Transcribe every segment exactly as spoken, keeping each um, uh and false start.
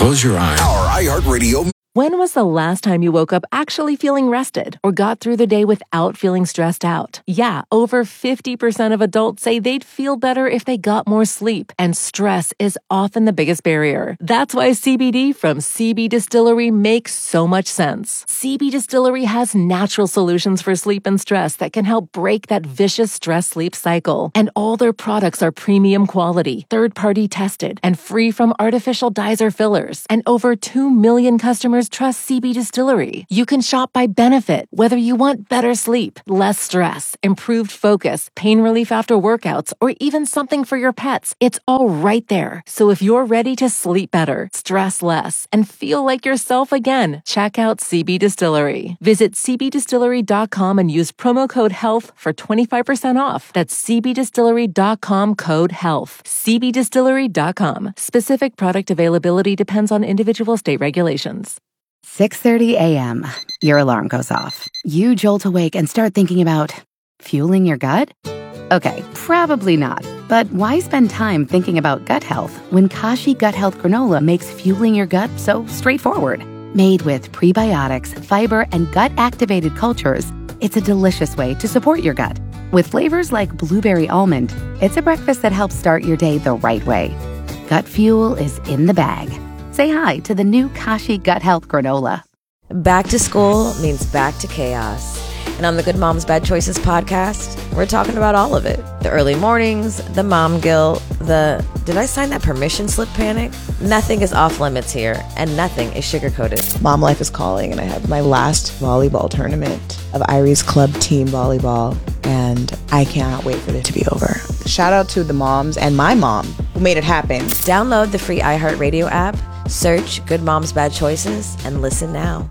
Close your eyes. Our iHeartRadio. When was the last time you woke up actually feeling rested or got through the day without feeling stressed out? Yeah, over fifty percent of adults say they'd feel better if they got more sleep, and stress is often the biggest barrier. That's why C B D from C B Distillery makes so much sense. C B Distillery has natural solutions for sleep and stress that can help break that vicious stress-sleep cycle. And all their products are premium quality, third-party tested, and free from artificial dyes or fillers. And over two million customers trust C B Distillery. You can shop by benefit, whether you want better sleep, less stress, improved focus, pain relief after workouts, or even something for your pets. It's all right there. So if you're ready to sleep better, stress less, and feel like yourself again, check out C B Distillery. Visit c b distillery dot com and use promo code HEALTH for twenty-five percent off. That's c b distillery dot com code HEALTH. c b distillery dot com. Specific product availability depends on individual state regulations. six thirty a.m. Your alarm goes off. You jolt awake and start thinking about fueling your gut? Okay, probably not. But why spend time thinking about gut health when Kashi Gut Health Granola makes fueling your gut so straightforward? Made with prebiotics, fiber, and gut-activated cultures, it's a delicious way to support your gut. With flavors like blueberry almond, it's a breakfast that helps start your day the right way. Gut fuel is in the bag. Say hi to the new Kashi Gut Health Granola. Back to school means back to chaos. And on the Good Moms Bad Choices podcast, we're talking about all of it. The early mornings, the mom guilt, the did I sign that permission slip panic? Nothing is off limits here, and nothing is sugar-coated. Mom life is calling, and I have my last volleyball tournament of Irie's club team volleyball, and I cannot wait for it to be over. Shout out to the moms and my mom who made it happen. Download the free iHeartRadio app, search Good Moms Bad Choices, and listen now.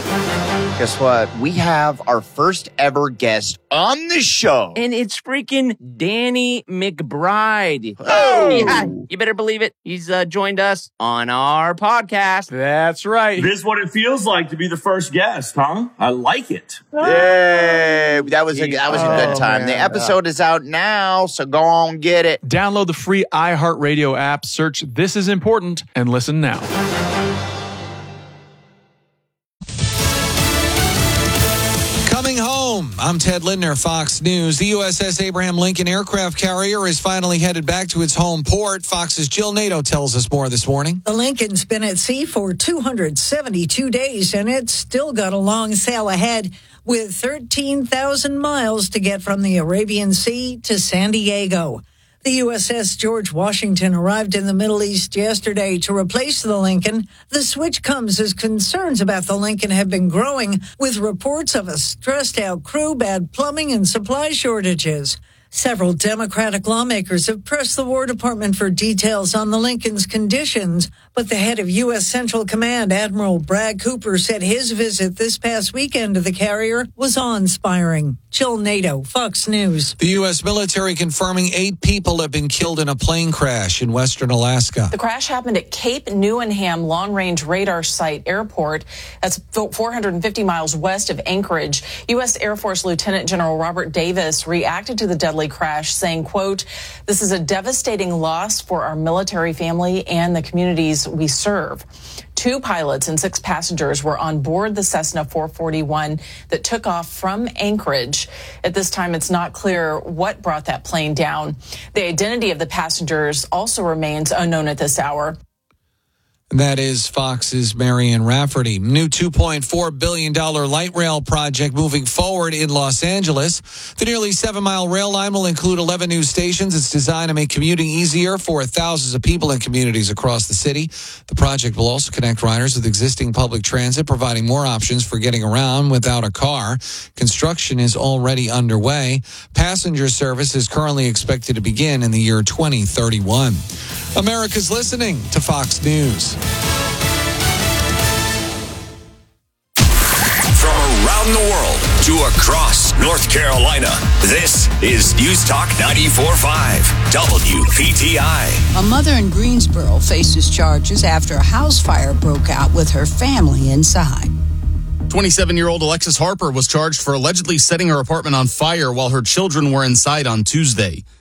Guess what? We have our first ever guest on the show. And it's freaking Danny McBride. Oh! Yeah, you better believe it. He's uh, joined us on our podcast. That's right. This is what it feels like to be the first guest, huh? I like it. Yay! That was a, that was a good time. Oh, the episode is out now, so go on, get it. Download the free iHeartRadio app, search This Is Important, and listen now. Coming home, I'm Ted Lindner, Fox News. The U S S Abraham Lincoln aircraft carrier is finally headed back to its home port. Fox's Jill Nato tells us more this morning. The Lincoln's been at sea for two hundred seventy-two days, and it's still got a long sail ahead with thirteen thousand miles to get from the Arabian Sea to San Diego. The U S S George Washington arrived in the Middle East yesterday to replace the Lincoln. The switch comes as concerns about the Lincoln have been growing, with reports of a stressed-out crew, bad plumbing, and supply shortages. Several Democratic lawmakers have pressed the War Department for details on the Lincoln's conditions, but the head of U S Central Command, Admiral Brad Cooper, said his visit this past weekend to the carrier was awe-inspiring. Jill Nato, Fox News. The U S military confirming eight people have been killed in a plane crash in western Alaska. The crash happened at Cape Newenham Long Range Radar Site Airport. That's four hundred fifty miles west of Anchorage. U S Air Force Lieutenant General Robert Davis reacted to the deadly crash, saying, quote, "This is a devastating loss for our military family and the communities we serve." Two pilots and six passengers were on board the Cessna four forty-one that took off from Anchorage. At this time, it's not clear what brought that plane down. The identity of the passengers also remains unknown at this hour. That is Fox's Marian Rafferty. New two point four billion dollars light rail project moving forward in Los Angeles. The nearly seven-mile rail line will include eleven new stations. It's designed to make commuting easier for thousands of people in communities across the city. The project will also connect riders with existing public transit, providing more options for getting around without a car. Construction is already underway. Passenger service is currently expected to begin in the year twenty thirty-one. America's listening to Fox News. From around the world to across North Carolina, this is News Talk ninety-four point five W P T I. A mother in Greensboro faces charges after a house fire broke out with her family inside. twenty-seven-year-old Alexis Harper was charged for allegedly setting her apartment on fire while her children were inside on Tuesday.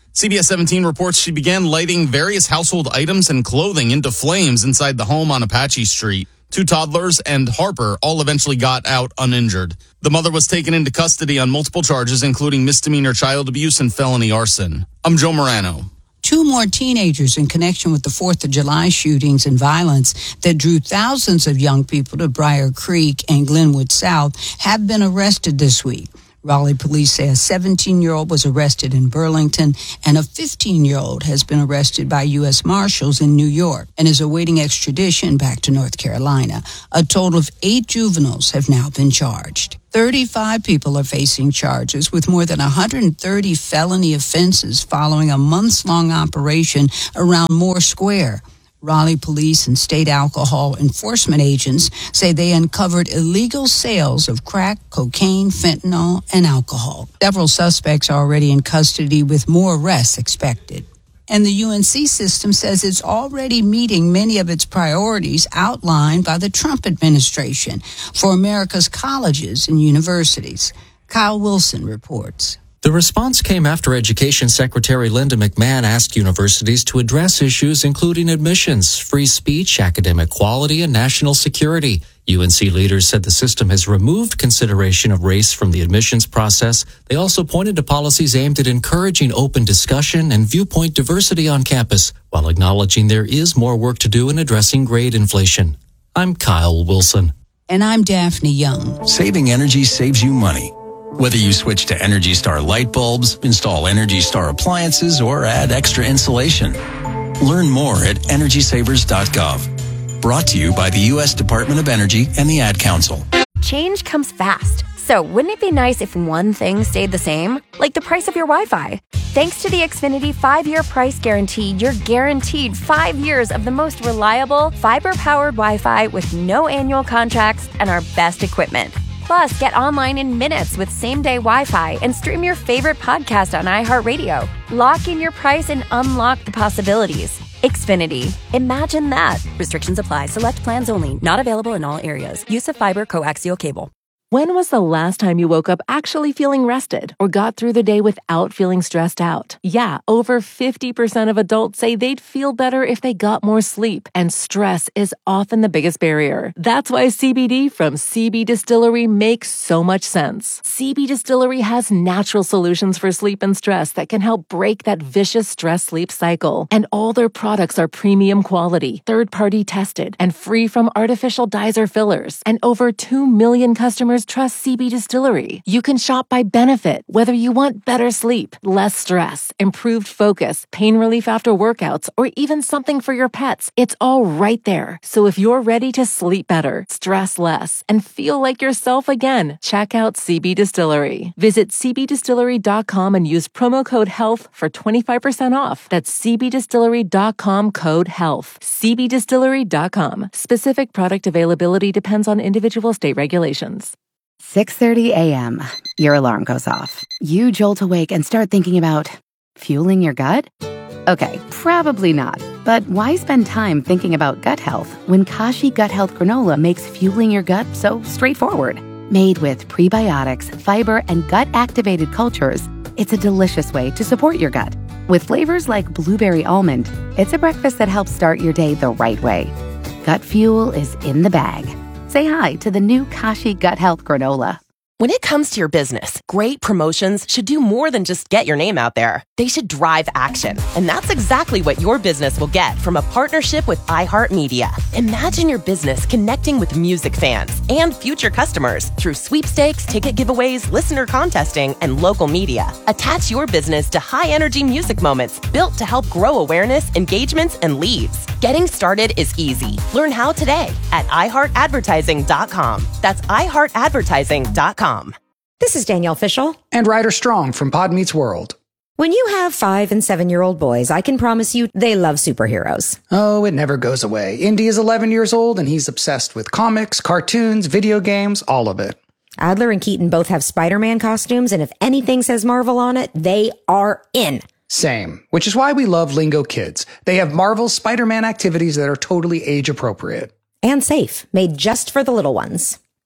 C B S seventeen reports she began lighting various household items and clothing into flames inside the home on Apache Street. Two toddlers and Harper all eventually got out uninjured. The mother was taken into custody on multiple charges, including misdemeanor child abuse and felony arson. I'm Joe Morano. Two more teenagers in connection with the fourth of July shootings and violence that drew thousands of young people to Briar Creek and Glenwood South have been arrested this week. Raleigh police say a seventeen-year-old was arrested in Burlington and a fifteen-year-old has been arrested by U S Marshals in New York and is awaiting extradition back to North Carolina. A total of eight juveniles have now been charged. thirty-five people are facing charges with more than one hundred thirty felony offenses following a months-long operation around Moore Square. Raleigh police and state alcohol enforcement agents say they uncovered illegal sales of crack, cocaine, fentanyl, and alcohol. Several suspects are already in custody with more arrests expected. And the U N C system says it's already meeting many of its priorities outlined by the Trump administration for America's colleges and universities. Kyle Wilson reports. The response came after Education Secretary Linda McMahon asked universities to address issues including admissions, free speech, academic quality, and national security. U N C leaders said the system has removed consideration of race from the admissions process. They also pointed to policies aimed at encouraging open discussion and viewpoint diversity on campus, while acknowledging there is more work to do in addressing grade inflation. I'm Kyle Wilson. And I'm Daphne Young. Saving energy saves you money. Whether you switch to Energy Star light bulbs, install Energy Star appliances, or add extra insulation. Learn more at energy savers dot gov. Brought to you by the U S Department of Energy and the Ad Council. Change comes fast. So wouldn't it be nice if one thing stayed the same? Like the price of your Wi-Fi. Thanks to the Xfinity five-year price guarantee, you're guaranteed five years of the most reliable, fiber-powered Wi-Fi with no annual contracts and our best equipment. Plus, get online in minutes with same-day Wi-Fi and stream your favorite podcast on iHeartRadio. Lock in your price and unlock the possibilities. Xfinity. Imagine that. Restrictions apply. Select plans only. Not available in all areas. Use of fiber coaxial cable. When was the last time you woke up actually feeling rested or got through the day without feeling stressed out? Yeah, over fifty percent of adults say they'd feel better if they got more sleep, and stress is often the biggest barrier. That's why C B D from C B Distillery makes so much sense. C B Distillery has natural solutions for sleep and stress that can help break that vicious stress-sleep cycle. And all their products are premium quality, third-party tested, and free from artificial dyes or fillers. And over two million customers trust C B Distillery. You can shop by benefit, whether you want better sleep, less stress, improved focus, pain relief after workouts, or even something for your pets. It's all right there. So if you're ready to sleep better, stress less, and feel like yourself again, check out C B Distillery. Visit c b distillery dot com and use promo code HEALTH for twenty-five percent off. That's c b distillery dot com code HEALTH. c b distillery dot com. Specific product availability depends on individual state regulations. six thirty a.m. Your alarm goes off. You jolt awake and start thinking about fueling your gut? Okay, probably not. But why spend time thinking about gut health when Kashi Gut Health Granola makes fueling your gut so straightforward? Made with prebiotics, fiber, and gut-activated cultures, it's a delicious way to support your gut. With flavors like blueberry almond, it's a breakfast that helps start your day the right way. Gut fuel is in the bag. Say hi to the new Kashi Gut Health Granola. When it comes to your business, great promotions should do more than just get your name out there. They should drive action. And that's exactly what your business will get from a partnership with iHeartMedia. Imagine your business connecting with music fans and future customers through sweepstakes, ticket giveaways, listener contesting, and local media. Attach your business to high-energy music moments built to help grow awareness, engagements, and leads. Getting started is easy. Learn how today at i heart advertising dot com. That's i heart advertising dot com. This is Danielle Fishel. And Ryder Strong from Pod Meets World. When you have five and seven-year-old boys, I can promise you they love superheroes. Oh, it never goes away. Indy is eleven years old, and he's obsessed with comics, cartoons, video games, all of it. Adler and Keaton both have Spider-Man costumes, and if anything says Marvel on it, they are in. Same, which is why we love Lingo Kids. They have Marvel's Spider-Man activities that are totally age-appropriate. And safe, made just for the little ones.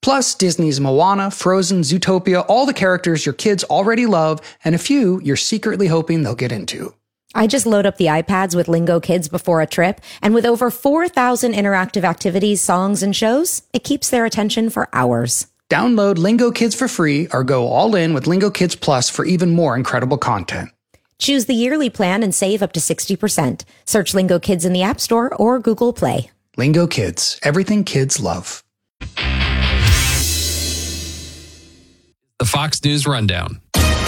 Plus, Disney's Moana, Frozen, Zootopia, all the characters your kids already love, and a few you're secretly hoping they'll get into. I just load up the iPads with Lingo Kids before a trip, and with over four thousand interactive activities, songs, and shows, it keeps their attention for hours. Download Lingo Kids for free or go all in with Lingo Kids Plus for even more incredible content. Choose the yearly plan and save up to sixty percent. Search Lingo Kids in the App Store or Google Play. Lingo Kids, everything kids love. The Fox News Rundown.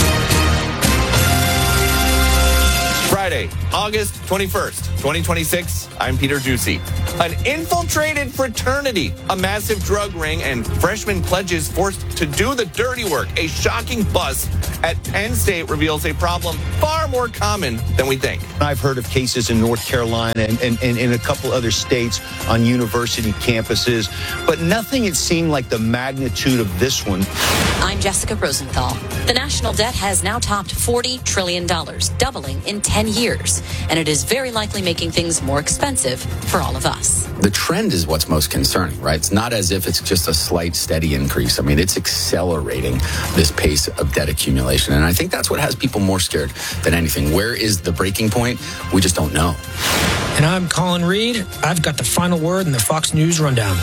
Friday, August twenty-first, twenty twenty-six. I'm Peter Ducey. An infiltrated fraternity, a massive drug ring, and freshman pledges forced to do the dirty work. A shocking bust at Penn State reveals a problem far more common than we think. I've heard of cases in North Carolina and, and, and in a couple other states on university campuses, but nothing had seemed like the magnitude of this one. I'm Jessica Rosenthal. The national debt has now topped forty trillion dollars, doubling in ten years, and it is very likely making things more expensive for all of us. The trend is what's most concerning, right? It's not as if it's just a slight, steady increase. I mean, it's accelerating this pace of debt accumulation, and I think that's what has people more scared than anything. Where is the breaking point? We just don't know. And I'm Colin Reed. I've got the final word in the Fox News Rundown.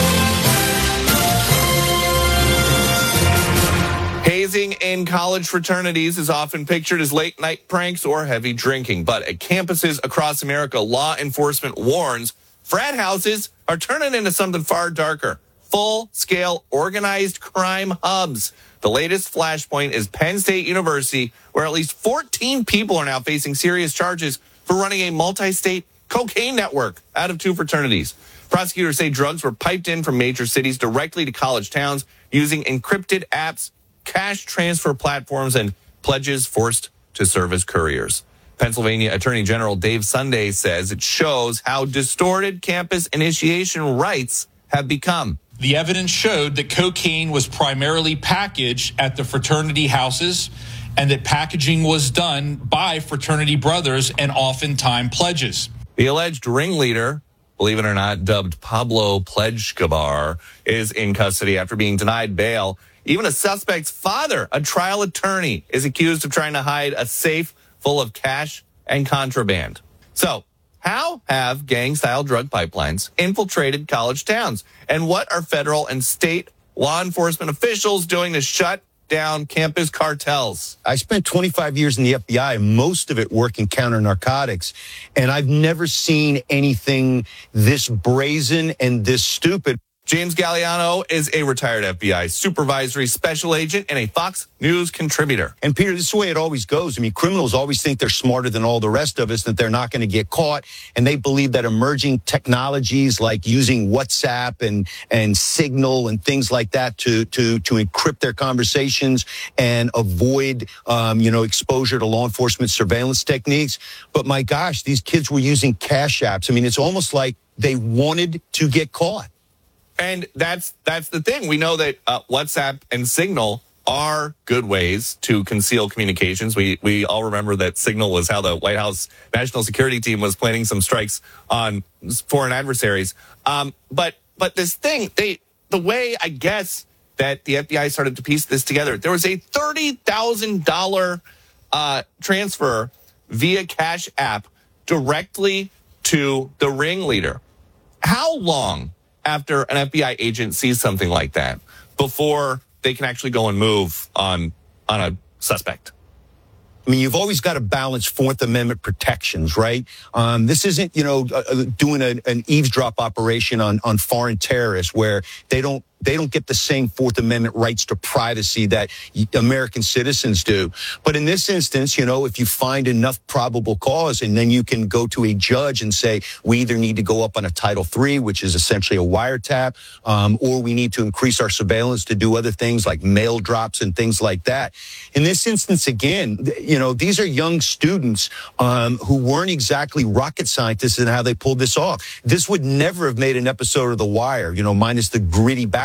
Hazing in college fraternities is often pictured as late-night pranks or heavy drinking. But at campuses across America, law enforcement warns frat houses are turning into something far darker. Full-scale organized crime hubs. The latest flashpoint is Penn State University, where at least fourteen people are now facing serious charges for running a multi-state cocaine network out of two fraternities. Prosecutors say drugs were piped in from major cities directly to college towns using encrypted apps, cash transfer platforms, and pledges forced to serve as couriers. Pennsylvania Attorney General Dave Sunday says it shows how distorted campus initiation rites have become. The evidence showed that cocaine was primarily packaged at the fraternity houses and that packaging was done by fraternity brothers and oftentimes pledges. The alleged ringleader, believe it or not, dubbed Pablo Pledgecabar, is in custody after being denied bail. Even a suspect's father, a trial attorney, is accused of trying to hide a safe full of cash and contraband. So, how have gang-style drug pipelines infiltrated college towns? And what are federal and state law enforcement officials doing to shut down campus cartels? I spent twenty-five years in the F B I, most of it working counter narcotics, and I've never seen anything this brazen and this stupid. James Galliano is a retired F B I supervisory special agent and a Fox News contributor. And Peter, this is the way it always goes. I mean, criminals always think they're smarter than all the rest of us, that they're not going to get caught. And they believe that emerging technologies like using WhatsApp and, and Signal and things like that to, to, to encrypt their conversations and avoid, um, you know, exposure to law enforcement surveillance techniques. But my gosh, these kids were using cash apps. I mean, it's almost like they wanted to get caught. And that's that's the thing. We know that uh, WhatsApp and Signal are good ways to conceal communications. We we all remember that Signal was how the White House National Security Team was planning some strikes on foreign adversaries. Um, but but this thing, they the way I guess that the F B I started to piece this together, there was a thirty thousand dollars uh, transfer via Cash App directly to the ringleader. How long after an F B I agent sees something like that before they can actually go and move on on a suspect? I mean, you've always got to balance Fourth Amendment protections, right? Um, this isn't, you know, uh, doing a, an eavesdrop operation on, on foreign terrorists where they don't they don't get the same Fourth Amendment rights to privacy that American citizens do. But in this instance, you know, if you find enough probable cause, and then you can go to a judge and say, we either need to go up on a Title three, which is essentially a wiretap, um, or we need to increase our surveillance to do other things like mail drops and things like that. In this instance, again, you know, these are young students um, who weren't exactly rocket scientists in how they pulled this off. This would never have made an episode of The Wire, you know, minus the gritty back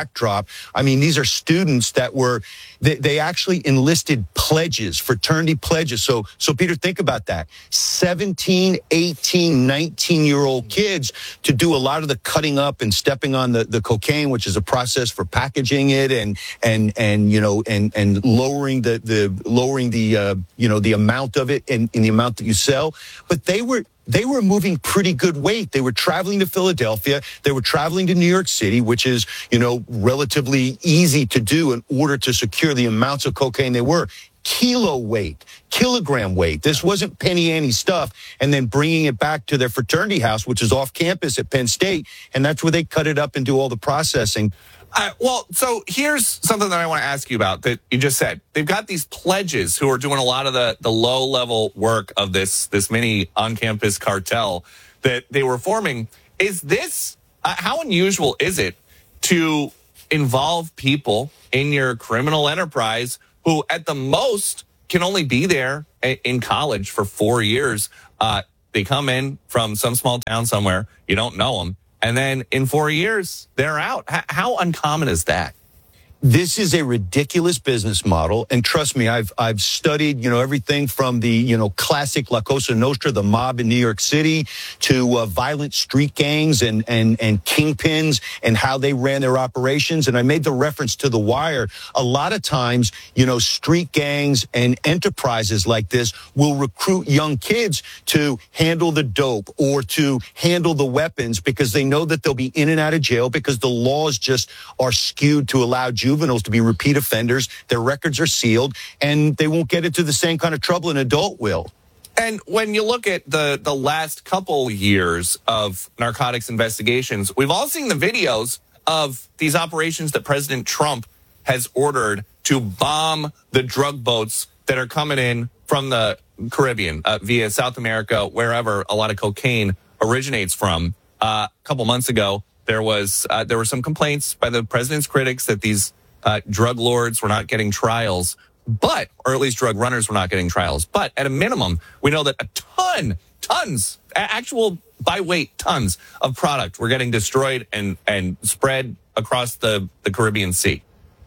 backdrop. I mean, these are students that were, they, they actually enlisted pledges, fraternity pledges. So, so Peter, think about that. seventeen, eighteen, nineteen-year-old kids to do a lot of the cutting up and stepping on the, the cocaine, which is a process for packaging it and, and, and, you know, and, and lowering the, the, lowering the, uh, you know, the amount of it and, and the amount that you sell. But they were, they were moving pretty good weight. They were traveling to Philadelphia. They were traveling to New York City, which is, you know, relatively easy to do in order to secure the amounts of cocaine they were. Kilo weight, kilogram weight. This wasn't penny ante stuff. And then bringing it back to their fraternity house, which is off campus at Penn State. And that's where they cut it up and do all the processing. Uh, well, so here's something that I want to ask you about that you just said. They've got these pledges who are doing a lot of the, the low-level work of this, this mini on-campus cartel that they were forming. Is this, uh, how unusual is it to involve people in your criminal enterprise who at the most can only be there in college for four years? Uh, they come in from some small town somewhere. You don't know them. And then in four years, they're out. H- how uncommon is that? This is a ridiculous business model. And trust me, I've I've studied, you know, everything from the, you know, classic La Cosa Nostra, the mob in New York City, to uh, violent street gangs and, and, and kingpins and how they ran their operations. And I made the reference to The Wire. A lot of times, you know, street gangs and enterprises like this will recruit young kids to handle the dope or to handle the weapons because they know that they'll be in and out of jail because the laws just are skewed to allow juveniles to be repeat offenders. Their records are sealed, and they won't get into the same kind of trouble an adult will. And when you look at the, the last couple years of narcotics investigations, we've all seen the videos of these operations that President Trump has ordered to bomb the drug boats that are coming in from the Caribbean uh, via South America, wherever a lot of cocaine originates from. Uh, a couple months ago, there was uh, there were some complaints by the president's critics that these Uh, drug lords were not getting trials, but, or at least drug runners were not getting trials. But at a minimum, we know that a ton, tons, actual by weight tons of product were getting destroyed and, and spread across the, the Caribbean Sea.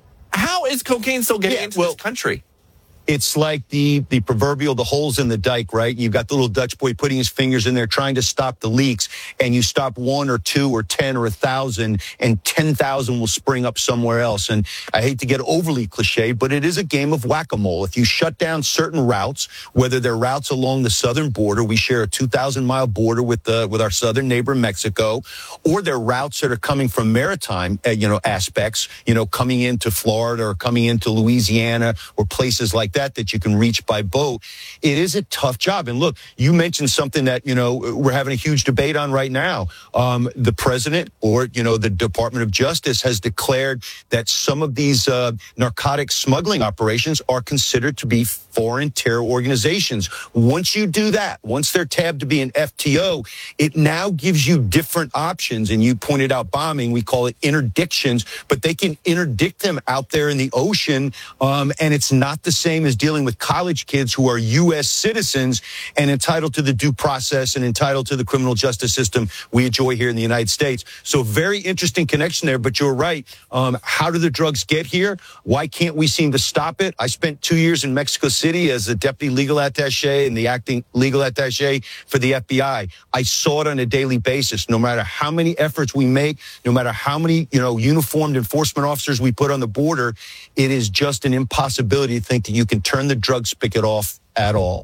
How is cocaine still getting yeah, into well, this country? It's like the, the proverbial, the holes in the dike, right? You've got the little Dutch boy putting his fingers in there trying to stop the leaks, and you stop one or two or ten or a thousand, and ten thousand will spring up somewhere else. And I hate to get overly cliche, but it is a game of whack-a-mole. If you shut down certain routes, whether they're routes along the southern border, we share a two thousand mile border with the, with our southern neighbor, Mexico, or they're routes that are coming from maritime, uh, you know, aspects, you know, coming into Florida or coming into Louisiana or places like that. that that you can reach by boat. It is a tough job. And look, you mentioned something that, you know, we're having a huge debate on right now. Um, the president or, you know, the Department of Justice has declared that some of these uh, narcotic smuggling operations are considered to be foreign terror organizations. Once you do that, once they're tabbed to be an F T O, it now gives you different options. And you pointed out bombing, we call it interdictions, but they can interdict them out there in the ocean. Um, and it's not the same as dealing with college kids who are U S citizens and entitled to the due process and entitled to the criminal justice system we enjoy here in the United States. So very interesting connection there, but you're right. Um, how do the drugs get here? Why can't we seem to stop it? I spent two years in Mexico City as a deputy legal attaché and the acting legal attaché for the F B I. I saw it on a daily basis. No matter how many efforts we make, no matter how many, you know, uniformed enforcement officers we put on the border, it is just an impossibility to think that you can turn the drug spigot off at all.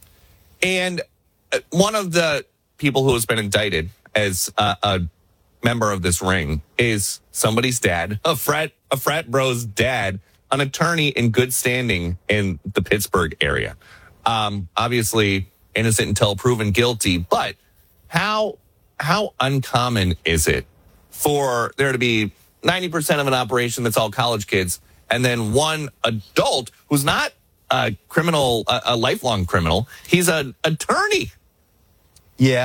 And one of the people who has been indicted as a, a member of this ring is somebody's dad, a frat, a frat bro's dad, an attorney in good standing in the Pittsburgh area. Um, obviously innocent until proven guilty, but how how uncommon is it for there to be ninety percent of an operation that's all college kids and then one adult who's not a criminal, a, a lifelong criminal, he's an attorney? Yeah, I,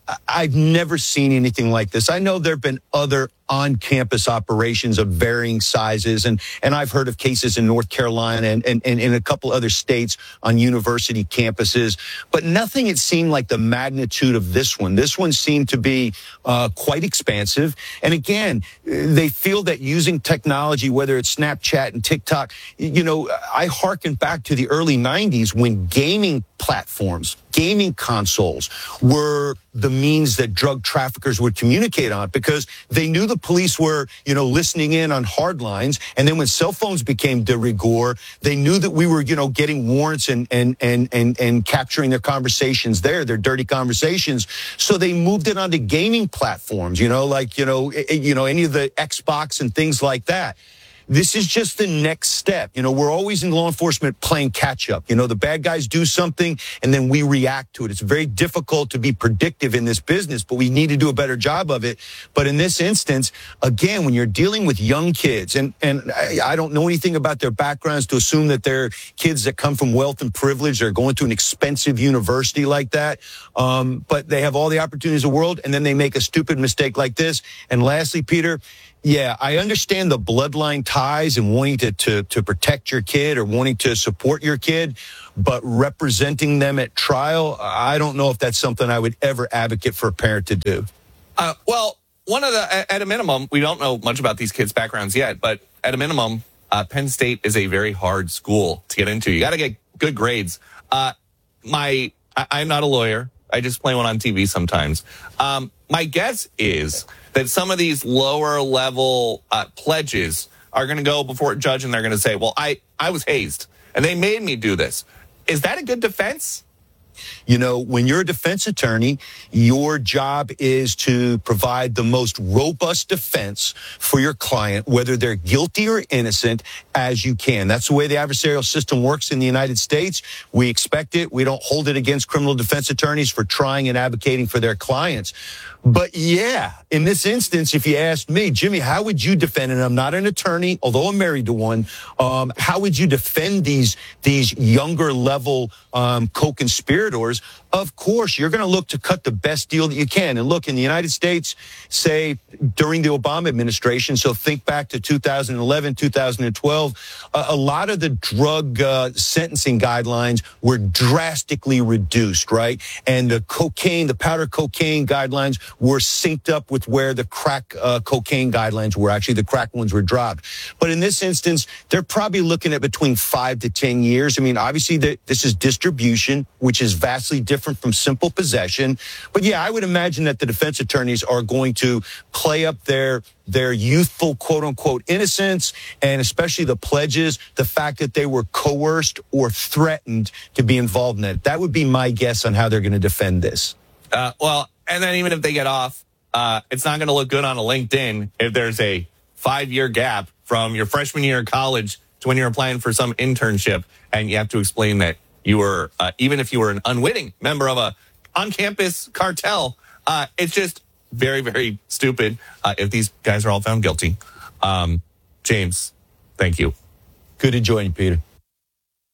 I've never seen anything like this. I know there have been other on-campus operations of varying sizes, and, and I've heard of cases in North Carolina and, and, and in a couple other states on university campuses, but nothing it seemed like the magnitude of this one. This one seemed to be uh, quite expansive. And again, they feel that using technology, whether it's Snapchat and TikTok, you know, I hearken back to the early nineties when gaming platforms, gaming consoles were the means that drug traffickers would communicate on, because they knew the police were, you know, listening in on hard lines. And then when cell phones became de rigueur, they knew that we were, you know, getting warrants and, and, and, and, and capturing their conversations there, their dirty conversations. So they moved it onto gaming platforms, you know, like, you know, you know, any of the Xbox and things like that. This is just the next step. You know, we're always in law enforcement playing catch up. You know, the bad guys do something and then we react to it. It's very difficult to be predictive in this business, but we need to do a better job of it. But in this instance, again, when you're dealing with young kids, and, and I, I don't know anything about their backgrounds to assume that they're kids that come from wealth and privilege, they're going to an expensive university like that. Um, but they have all the opportunities in the world, and then they make a stupid mistake like this. And lastly, Peter, yeah, I understand the bloodline ties and wanting to, to, to protect your kid or wanting to support your kid, but representing them at trial, I don't know if that's something I would ever advocate for a parent to do. Uh, well, one of the, at a minimum, we don't know much about these kids' backgrounds yet, but at a minimum, uh, Penn State is a very hard school to get into. You got to get good grades. Uh, my, I, I'm not a lawyer. I just play one on T V sometimes. Um, my guess is that some of these lower level uh, pledges are going to go before a judge and they're going to say, well, I, I was hazed and they made me do this. Is that a good defense? You know, when you're a defense attorney, your job is to provide the most robust defense for your client, whether they're guilty or innocent, as you can. That's the way the adversarial system works in the United States. We expect it. We don't hold it against criminal defense attorneys for trying and advocating for their clients. But yeah, in this instance, if you asked me, Jimmy, how would you defend, and I'm not an attorney, although I'm married to one, um, how would you defend these, these younger level um, co-conspirators? Of course, you're going to look to cut the best deal that you can. And look, in the United States, say during the Obama administration, so think back to two thousand eleven, two thousand twelve, uh, a lot of the drug uh, sentencing guidelines were drastically reduced, right? And the cocaine, the powder cocaine guidelines were synced up with where the crack uh, cocaine guidelines were. Actually, the crack ones were dropped. But in this instance, they're probably looking at between five to ten years. I mean, obviously, the, this is distribution, which is vastly different from simple possession. But yeah, I would imagine that the defense attorneys are going to play up their their youthful, quote unquote, innocence, and especially the pledges, the fact that they were coerced or threatened to be involved in it. That would be my guess on how they're going to defend this. Uh, well, and then even if they get off, uh, it's not going to look good on a LinkedIn if there's a five-year gap from your freshman year of college to when you're applying for some internship, and you have to explain that you were, uh, even if you were an unwitting member of a on-campus cartel, uh, it's just very, very stupid uh, if these guys are all found guilty. Um, James, thank you. Good to join you, Peter.